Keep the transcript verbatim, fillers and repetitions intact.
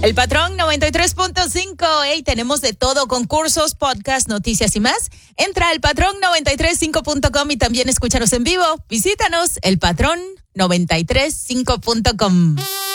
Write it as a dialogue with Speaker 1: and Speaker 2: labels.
Speaker 1: El Patrón noventa y tres punto cinco. Hey, tenemos de todo, concursos, podcasts, noticias y más. Entra al patrón noventa y tres punto cinco punto com y también escúchanos en vivo. Visítanos, el patrón noventa y tres punto cinco punto com.